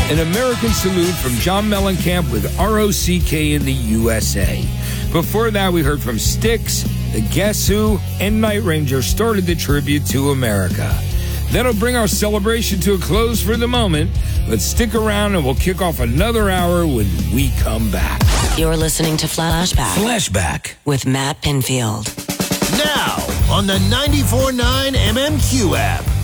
An American Salute from John Mellencamp with ROCK in the USA. Before that, we heard from Styx, the Guess Who, and Night Ranger started the tribute to America. That'll bring our celebration to a close for the moment. Let's stick around and we'll kick off another hour when we come back. You're listening to Flashback. Flashback with Matt Pinfield. Now on the 94.9 MMQ app.